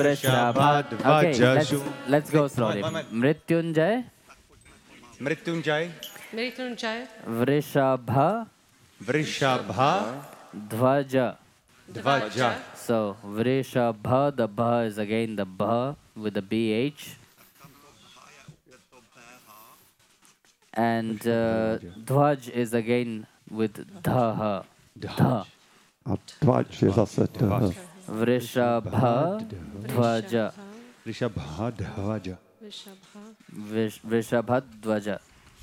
Okay, let's go slowly. Mrityunjay. Mrityunjay. Mrityunjay. Vrishabha. Vrishabha. Dhvaja. Dhvaja. So Vrishabha, the Bha is again the Bha with the BH. And Dhvaj is again with Dhaha. Dha. A Dhvaj je zase Dh. Vrishabha Dhvaja. Vrishabha Dhvaja. Vrishabhadvaja.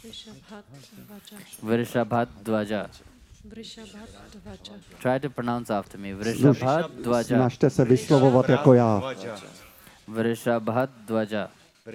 Vrishabhadvaja. Try to pronounce after me. Vrishabhadvaja. Snažte se vyslovovat jako já. Vrishabhadvaja.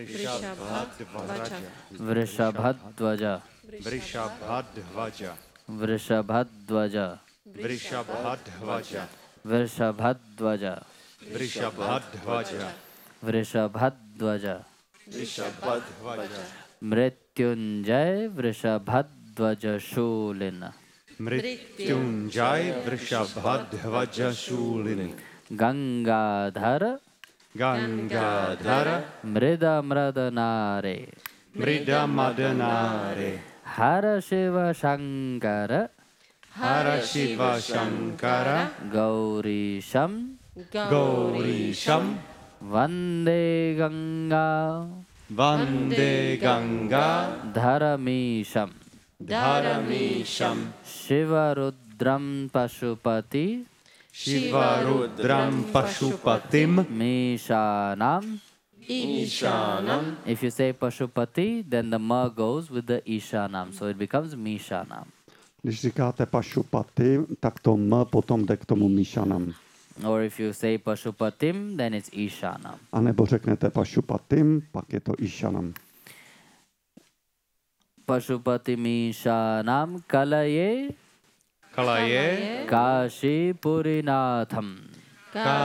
Vrishabhadvaja. Vrishabhadvaja. Vrishabhadvaja. Vrishabhadvaja. Vrishabhadvaja. Vrishabhadvaja. Vrishabhadvaja. Vrishabhadvaja. Mrityunjay Vrishabhadvaja Shulina. Mrityunjay Vrishabhadvaja Shulini. Gangadhara. Gangadhara. Mrida Mradanare. Mrida Madanare. Hara Shiva Shankara. Hara Shiva Shankara. Gaurisham. Gaurisham. Vande Ganga. Vande Ganga. Dharamisham. Dharamisham. Shiva Rudram Pashupati. Shiva Rudram Pashupatim. Mishanam. Ishanam. If you say Pashupati, then the ma goes with the Ishanam. So it becomes Mishanam. Když říkáte Pašupati, tak to M potom jde k tomu Míšanam. Or if you say Pashupatim, then it's Ishanam. A nebo řeknete Pašupatim, pak je to Ishanam. Pashupatim Ishanam Kalaye Kalaye. Kashi Purinatham.